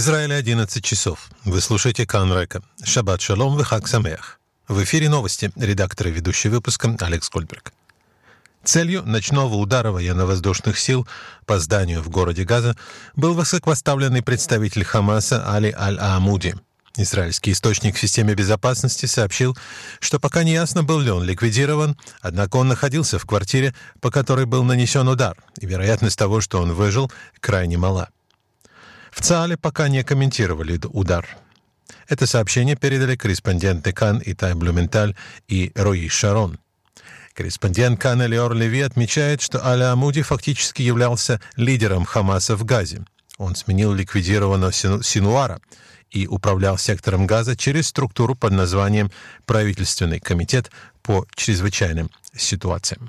Израиле 11 часов. Вы слушаете Кан Река. Шаббат шалом вехаг самеах. В эфире новости. Редактор и ведущий выпуска Алекс Гольдберг. Целью ночного удара военно-воздушных сил по зданию в городе Газа был высокопоставленный представитель Хамаса Али Аль-Аамуди. Израильский источник в системе безопасности сообщил, что пока не ясно, был ли он ликвидирован, однако он находился в квартире, по которой был нанесен удар, и вероятность того, что он выжил, крайне мала. В ЦААЛе пока не комментировали удар. Это сообщение передали корреспонденты Кан Итай Блюменталь и Рои Шарон. Корреспондент Кан Элиор Леви отмечает, что Аль-Аамуди фактически являлся лидером Хамаса в Газе. Он сменил ликвидированного Синуара и управлял сектором Газа через структуру под названием «Правительственный комитет по чрезвычайным ситуациям».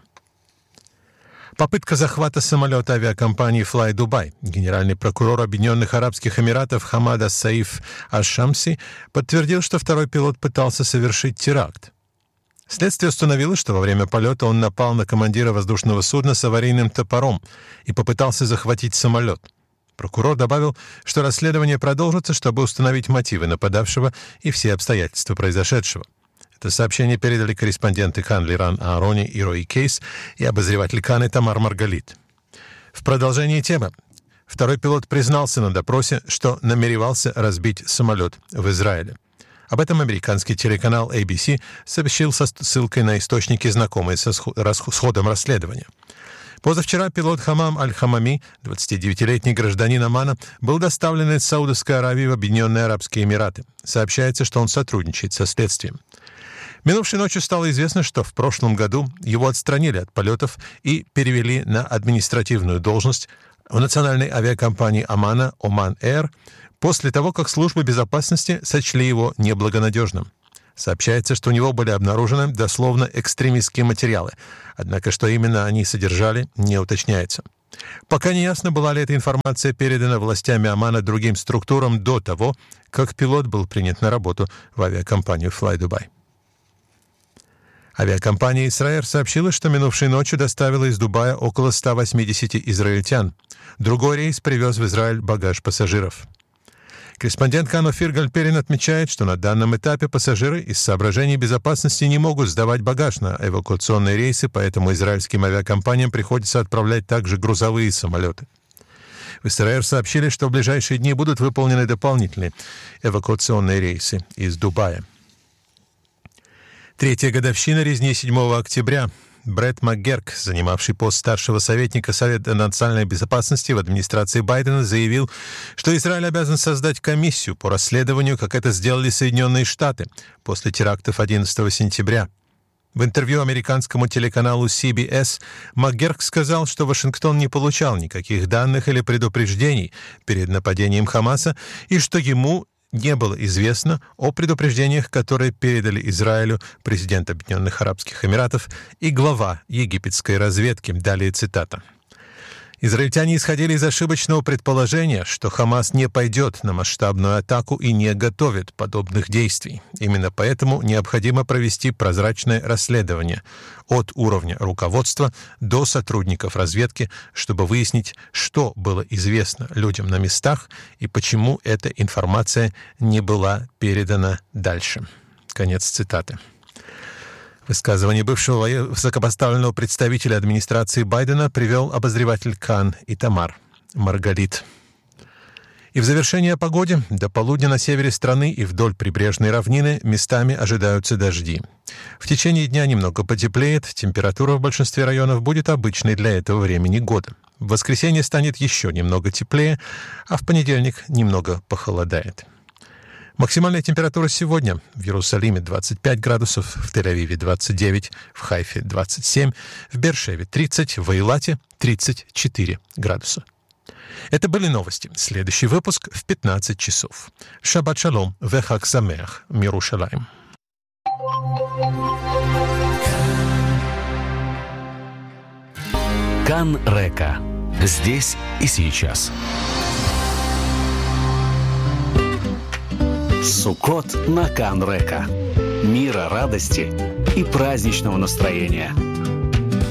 Попытка захвата самолета авиакомпании Fly Dubai. Генеральный прокурор Объединенных Арабских Эмиратов Хамад ас-Саиф аш-Шамси подтвердил, что второй пилот пытался совершить теракт. Следствие установило, что во время полета он напал на командира воздушного судна с аварийным топором и попытался захватить самолет. Прокурор добавил, что расследование продолжится, чтобы установить мотивы нападавшего и все обстоятельства произошедшего. Это сообщение передали корреспонденты Кан Лиран Аарони и Рои Кейс и обозреватель Кан Тамар Маргалит. В продолжении темы. Второй пилот признался на допросе, что намеревался разбить самолет в Израиле. Об этом американский телеканал ABC сообщил со ссылкой на источники, знакомые с ходом расследования. Позавчера пилот Хамам Аль-Хамами, 29-летний гражданин Омана, был доставлен из Саудовской Аравии в Объединенные Арабские Эмираты. Сообщается, что он сотрудничает со следствием. Минувшей ночью стало известно, что в прошлом году его отстранили от полетов и перевели на административную должность в национальной авиакомпании Омана «Оман Эйр» после того, как службы безопасности сочли его неблагонадежным. Сообщается, что у него были обнаружены дословно экстремистские материалы, однако что именно они содержали, не уточняется. Пока не ясно, была ли эта информация передана властями Омана другим структурам до того, как пилот был принят на работу в авиакомпанию Fly Dubai. Авиакомпания «Исраэль» сообщила, что минувшей ночью доставила из Дубая около 180 израильтян. Другой рейс привез в Израиль багаж пассажиров. Корреспондент Кан Офир Гальперин отмечает, что на данном этапе пассажиры из соображений безопасности не могут сдавать багаж на эвакуационные рейсы, поэтому израильским авиакомпаниям приходится отправлять также грузовые самолеты. В Израиле сообщили, что в ближайшие дни будут выполнены дополнительные эвакуационные рейсы из Дубая. Третья годовщина резни 7 октября. Брэд МакГерк, занимавший пост старшего советника Совета национальной безопасности в администрации Байдена, заявил, что Израиль обязан создать комиссию по расследованию, как это сделали Соединенные Штаты после терактов 11 сентября. В интервью американскому телеканалу CBS МакГерк сказал, что Вашингтон не получал никаких данных или предупреждений перед нападением Хамаса и что ему не было известно о предупреждениях, которые передали Израилю президент Объединенных Арабских Эмиратов и глава египетской разведки. Далее цитата. Израильтяне исходили из ошибочного предположения, что Хамас не пойдет на масштабную атаку и не готовит подобных действий. Именно поэтому необходимо провести прозрачное расследование от уровня руководства до сотрудников разведки, чтобы выяснить, что было известно людям на местах и почему эта информация не была передана дальше. Конец цитаты. Высказывание бывшего высокопоставленного представителя администрации Байдена привел обозреватель Кан Тамар Маргалит. И в завершение о погоде. До полудня на севере страны и вдоль прибрежной равнины местами ожидаются дожди. В течение дня немного потеплеет, температура в большинстве районов будет обычной для этого времени года. В воскресенье станет еще немного теплее, а в понедельник немного похолодает. Максимальная температура сегодня в Иерусалиме 25 градусов, в Тель-Авиве 29, в Хайфе 27, в Беэр-Шеве 30, в Эйлате 34 градуса. Это были новости. Следующий выпуск в 15 часов. Шаббат шалом вехаг самеах мирушалаим. Кан Река. Здесь и сейчас. Суккот на Кан Река. Мира, радости и праздничного настроения.